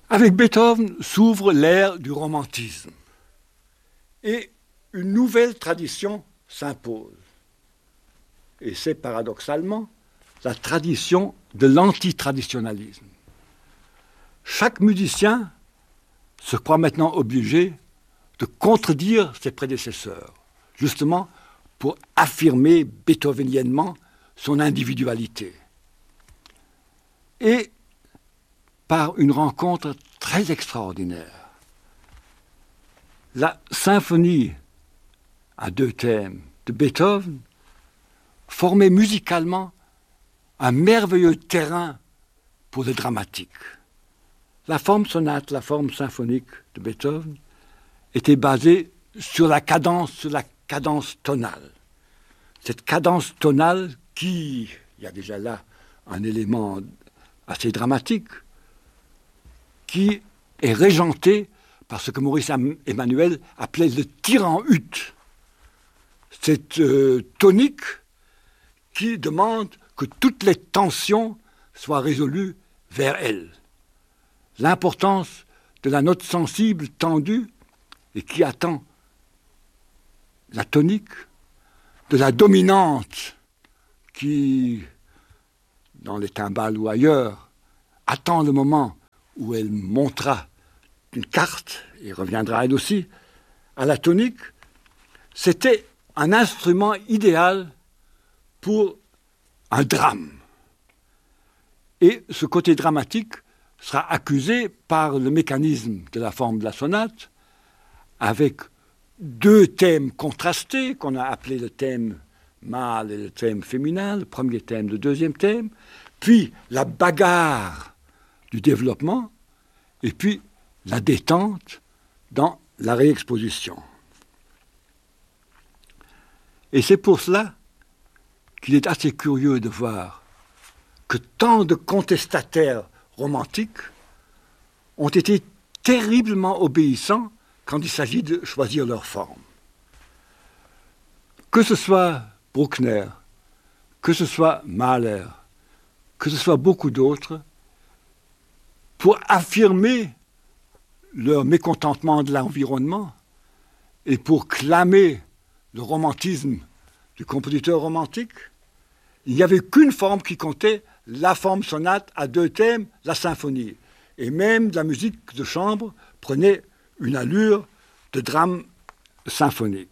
Avec Beethoven s'ouvre l'ère du romantisme et une nouvelle tradition s'impose. Et c'est paradoxalement la tradition de l'antitraditionnalisme. Chaque musicien se croit maintenant obligé de contredire ses prédécesseurs, justement pour affirmer beethoveniennement son individualité. Et par une rencontre très extraordinaire, la symphonie à 2 thèmes de Beethoven formait musicalement un merveilleux terrain pour le dramatique. La forme sonate, la forme symphonique de Beethoven était basée sur la cadence tonale. Cette cadence tonale qui, il y a déjà là un élément assez dramatique, qui est régentée par ce que Maurice Emmanuel appelait le tir-en-hutte. Cette tonique qui demande que toutes les tensions soient résolues vers elle. L'importance de la note sensible tendue et qui attend la tonique, de la dominante qui, dans les timbales ou ailleurs, attend le moment où elle montera une carte et reviendra elle aussi à la tonique. C'était un instrument idéal pour un drame. Et ce côté dramatique sera accusé par le mécanisme de la forme de la sonate, avec 2 thèmes contrastés, qu'on a appelés le thème mâle et le thème féminin, le premier thème, le deuxième thème, puis la bagarre du développement, et puis la détente dans la réexposition. Et c'est pour cela qu'il est assez curieux de voir que tant de contestataires romantiques ont été terriblement obéissants quand il s'agit de choisir leur forme. Que ce soit Bruckner, que ce soit Mahler, que ce soit beaucoup d'autres, pour affirmer leur mécontentement de l'environnement et pour clamer le romantisme du compositeur romantique, il n'y avait qu'une forme qui comptait, la forme sonate à 2 thèmes, la symphonie. Et même la musique de chambre prenait une allure de drame symphonique.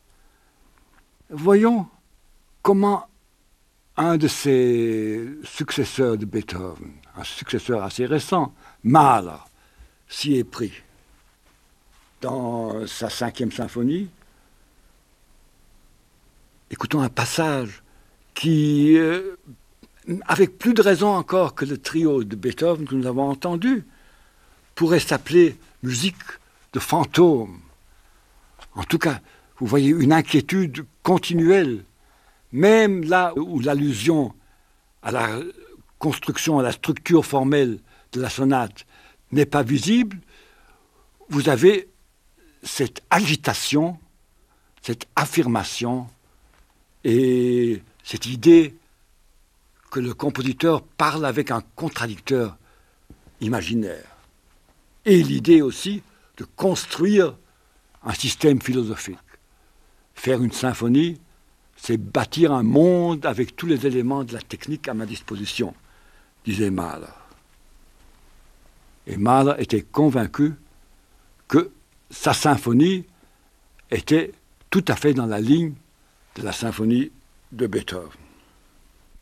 Voyons comment un de ses successeurs de Beethoven, un successeur assez récent, Mahler, s'y est pris. Dans sa 5e symphonie, écoutons un passage qui, avec plus de raison encore que le trio de Beethoven que nous avons entendu, pourrait s'appeler musique de fantôme. En tout cas, vous voyez une inquiétude continuelle, même là où l'allusion à la construction, à la structure formelle de la sonate n'est pas visible, vous avez cette agitation, cette affirmation et cette idée que le compositeur parle avec un contradicteur imaginaire. Et l'idée aussi de construire un système philosophique. Faire une symphonie, c'est bâtir un monde avec tous les éléments de la technique à ma disposition, disait Mahler. Et Mahler était convaincu que sa symphonie était tout à fait dans la ligne de la symphonie de Beethoven.